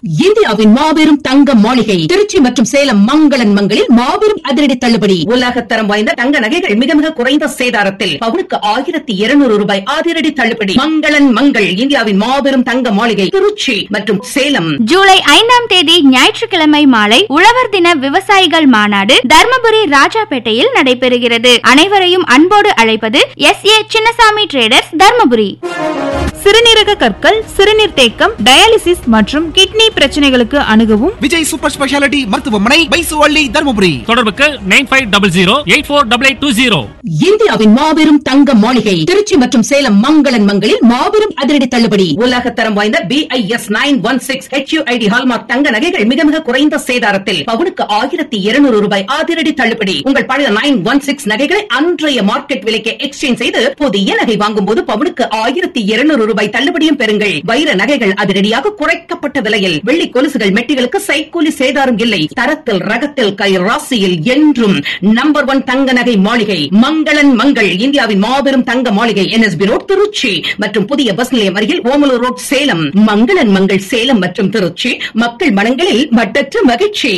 இந்தியாவின் மாபெரும் தங்க மாளிகை திருச்சி மற்றும் சேலம் மங்களன் மங்களில் மாபெரும் அதிரடி தள்ளுபடி. உலகத்தரம் வாய்ந்த தங்க நகைகள் மிக மிக குறைந்த சேதாரத்தில் பவுனுக்கு 1200 ரூபாய் அதிரடி தள்ளுபடி. மங்களன் மங்கள் இந்தியாவின் மாபெரும் தங்க மாளிகை திருச்சி மற்றும் சேலம். ஜூலை 5ஆம் தேதி ஞாயிற்றுக்கிழமை மாலை உழவர் தின விவசாயிகள் மாநாடு தர்மபுரி ராஜாபேட்டையில் நடைபெறுகிறது. அனைவரையும் அன்போடு அழைப்பது SA சின்னசாமி ட்ரேடர்ஸ், தர்மபுரி. சிறுநீரக கற்கள், சிறுநீர் தேக்கம், டயாலிசிஸ் மற்றும் கிட்னி பிரச்சனைகளுக்கு அணுகவும் விஜய் சூப்பர் ஸ்பெஷாலிட்டி மருத்துவமனை, பைசுவள்ளி, தர்மபுரி. தொடர்புக்கு 9500884820. இந்தியாவின் மாபெரும் தங்க மாளிகை திருச்சி மற்றும் சேலம் மங்களன் மங்களில் மாபெரும் அதிரடி தள்ளுபடி. உலகத்தரம் வாய்ந்த BIS 916 HUID ஹால்மார்க் தங்க நகைகள் மிக மிக குறைந்த சேதாரத்தில் பவுனுக்கு 1200 ரூபாய் அதிரடி தள்ளுபடி. உங்கள் பழைய 916 நகைகளை அன்றைய மார்க்கெட் விலைக்கு எக்ஸ்சேஞ்ச் செய்து புதிய நகை வாங்கும் போது பவுனுக்கு 1200 ரூபாய் தள்ளுபடியும் பெறுங்கள். வைர நகைகள் அதிரடியாக குறைக்கப்பட்ட விலையில். வெள்ளி கொலுசுகள், மெட்டிகளுக்கு சைக்கூலி சேதாரம் இல்லை. தரத்தில், ரகத்தில், கை ராசியில் என்றும் நம்பர் 1 தங்க நகை மாளிகை மங்களன் மங்கள். இந்தியாவின் மாபெரும் தங்க மாளிகை NSB ரோட் திருச்சி மற்றும் புதிய பஸ் நிலையம் அருகில் ஓமலூர் ரோட் சேலம். மங்களன் மங்கள் சேலம் மற்றும் திருச்சி மக்கள் மனங்களில் மட்டற்ற மகிழ்ச்சி.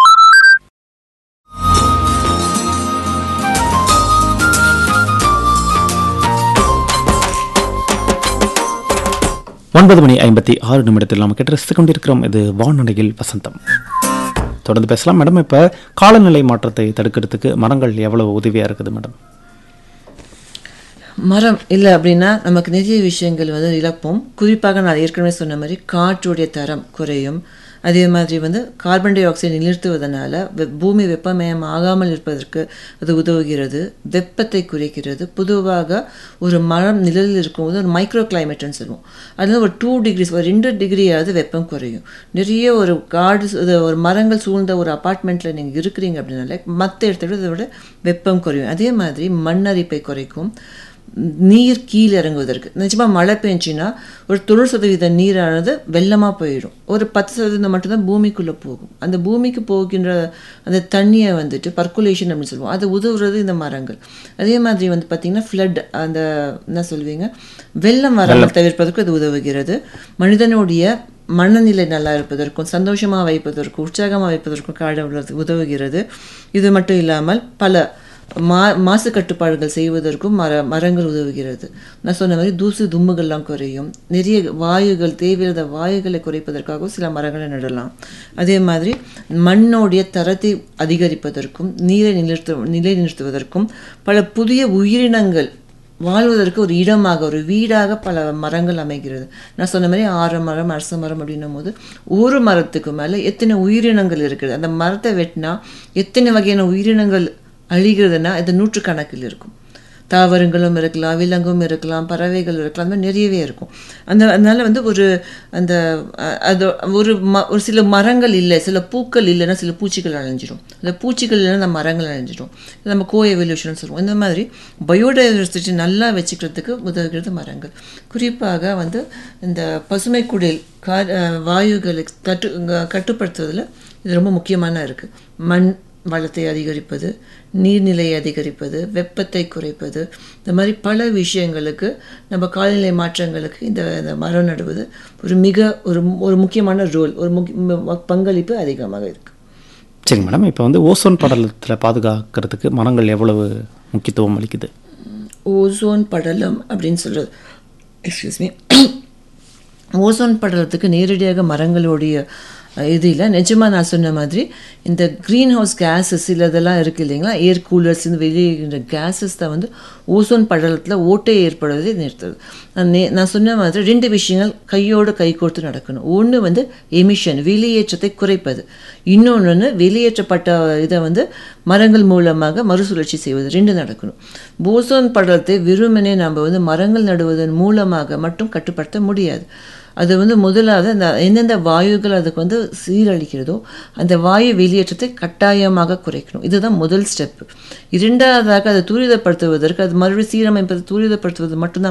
மணி 56 நாம் கேட்டு ரசித்துக் கொண்டிருக்கிறோம். இது வானொலியில் வசந்தம். தொடர்ந்து பேசலாம் மேடம். இப்போ காலநிலை மாற்றத்தை தடுக்கிறதுக்கு மரங்கள் எவ்வளவு உதவியாக இருக்குது மேடம்? மரம் இல்லை அப்படின்னா நமக்கு நிறைய விஷயங்கள் இழப்போம். குறிப்பாக நான் ஏற்கனவே சொன்ன மாதிரி காற்றுடைய தரம் குறையும். அதே மாதிரி கார்பன் டை ஆக்சைடை நிறுத்துவதனால பூமி வெப்பமயம் ஆகாமல் இருப்பதற்கு அது உதவுகிறது. வெப்பத்தை குறைக்கிறது. பொதுவாக ஒரு மரம் நிழலில் இருக்கும்போது ஒரு மைக்ரோ கிளைமேட்னு சொல்லுவோம். அதனால ஒரு 2 டிகிரிஸ், ஒரு 2 டிகிரியாவது வெப்பம் குறையும். நிறைய ஒரு ஒரு மரங்கள் சூழ்ந்த ஒரு அப்பார்ட்மெண்ட்டில் நீங்கள் இருக்கிறீங்க அப்படின்னால மற்ற இடத்த விட இதை விட வெப்பம் குறையும். அதே மாதிரி மண்ணரிப்பை குறைக்கும். நீர் கீழே இறங்குவதற்கு நிச்சயமாக மழை பெஞ்சின்னா ஒரு 90% நீரானது வெள்ளமாக போயிடும். ஒரு 10% மட்டும்தான் பூமிக்குள்ளே போகும். அந்த பூமிக்கு போகின்ற அந்த தண்ணியை பர்குலேஷன் அப்படின்னு சொல்லுவோம். அது உதவுறது இந்த மரங்கள். அதே மாதிரி பார்த்திங்கன்னா ஃப்ளட், அந்த என்ன சொல்லுவீங்க, வெள்ளம் வராமல் தவிர்ப்பதற்கு அது உதவுகிறது. மனிதனுடைய மனநிலை நல்லா இருப்பதற்கும், சந்தோஷமாக வைப்பதற்கும், உற்சாகமாக வைப்பதற்கும் காடு உதவுகிறது. இது மட்டும் இல்லாமல் பல மாசு கட்டுப்பாடுகள் செய்வதற்கும் மரங்கள் உதவுகிறது. நான் சொன்ன மாதிரி தூசு தும்முகள்லாம் குறையும். நிறைய வாயுகள், தேவையில்லாத வாயுகளை குறைப்பதற்காகவும் சில மரங்களை நடலாம். அதே மாதிரி மண்ணோடைய தரத்தை அதிகரிப்பதற்கும் நீரை நிலைநிறுத்துவதற்கும் பல புதிய உயிரினங்கள் வாழ்வதற்கு ஒரு இடமாக, ஒரு வீடாக பல மரங்கள் அமைகிறது. நான் சொன்ன மாதிரி ஆரமரம், அரச மரம் அப்படின்னும் போது ஒரு மரத்துக்கு மேலே எத்தனை உயிரினங்கள் இருக்குது. அந்த மரத்தை வெட்டினா எத்தனை வகையான உயிரினங்கள் அழிகிறதுனா இது 100 கணக்கில் இருக்கும். தாவரங்களும் இருக்கலாம், விலங்கும் இருக்கலாம், பறவைகள் இருக்கலாம், அந்த மாதிரி நிறையவே இருக்கும். அதனால ஒரு அந்த அது ஒரு சில மரங்கள் இல்லை, சில பூக்கள் இல்லைன்னா சில பூச்சிகள் அழிஞ்சிடும். அந்த பூச்சிகள் இல்லைன்னா நம்ம மரங்கள் அழிஞ்சிடும். நம்ம எவல்யூஷன் சொல்லுவோம். இந்த மாதிரி பயோடைவர்சிட்டி நல்லா வச்சுக்கிறதுக்கு உதவுகிறது மரங்கள். குறிப்பாக இந்த பசுமை குடில் வாயுகளை கட்டுப்படுத்துவதில் இது ரொம்ப முக்கியமான இருக்குது. மண் வளத்தை அதிகரிப்பது, நீர்நிலையை அதிகரிப்பது, வெப்பத்தை குறைப்பது, இந்த மாதிரி பல விஷயங்களுக்கு நம்ம காலநிலை மாற்றங்களுக்கு இந்த மரம் நடுவது ஒரு முக்கியமான ரோல், ஒரு பங்களிப்பு அதிகமாக இருக்குது. சரி மேடம், இப்போ ஓசோன் படலத்தில் பாதுகாக்கிறதுக்கு மரங்கள் எவ்வளவு முக்கியத்துவம் அளிக்குது? ஓசோன் படலம் அப்படின்னு சொல்கிறது, ஓசோன் படலத்துக்கு நேரடியாக மரங்களுடைய இது இல்லை. நிஜமாக நான் சொன்ன மாதிரி இந்த க்ரீன் ஹவுஸ் கேஸஸ் இதெல்லாம் இருக்குது இல்லைங்களா, ஏர் கூலர்ஸ் வெளியேற கேஸஸ் தான் ஓசோன் படலத்தில் ஓட்டை ஏற்படுவதை நிறுத்துறது. நான் சொன்ன மாதிரி 2 விஷயங்கள் கையோடு கை கோர்த்து நடக்கணும். ஒன்று எமிஷன், வெளியேற்றத்தை குறைப்பது. இன்னொன்று வெளியேற்றப்பட்ட இதை மரங்கள் மூலமாக மறுசுழற்சி செய்வது. 2 நடக்கணும். ஓசோன் படலத்தை வெறுமனே நம்ம மரங்கள் நடுவதன் மூலமாக மட்டும் கட்டுப்படுத்த முடியாது. அது முதலாவது அந்த எந்தெந்த வாயுகள் அதுக்கு சீரழிக்கிறதோ அந்த வாயு வெளியேற்றத்தை கட்டாயமாக குறைக்கணும். இதுதான் முதல் ஸ்டெப். 2வதாக அதை துரிதப்படுத்துவதற்கு, அது மறுபடியும் சீரமைப்பதை துரிதப்படுத்துவது மட்டும்தான்